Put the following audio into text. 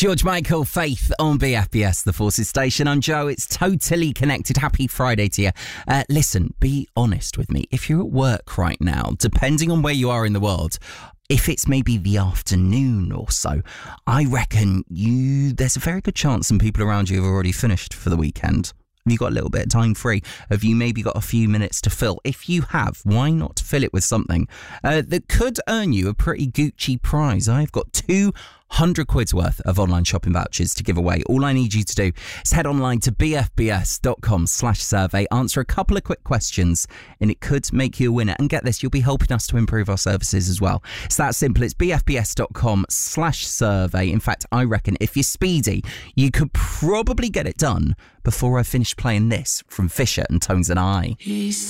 George Michael, Faith on BFBS, the Forces Station. I'm Joe. It's totally connected. Happy Friday to you. Listen, be honest with me. If you're at work right now, depending on where you are in the world, if it's maybe the afternoon or so, I reckon there's a very good chance some people around you have already finished for the weekend. Have you got a little bit of time free? Have you maybe got a few minutes to fill? If you have, why not fill it with something that could earn you a pretty Gucci prize? I've got 200 quid's worth of online shopping vouchers to give away. All I need you to do is head online to bfbs.com/survey, answer a couple of quick questions, and it could make you a winner. And get this, you'll be helping us to improve our services as well. It's that simple. It's bfbs.com/survey. In fact, I reckon if you're speedy, you could probably get it done before I finish playing this from Fisher and Tones and I. He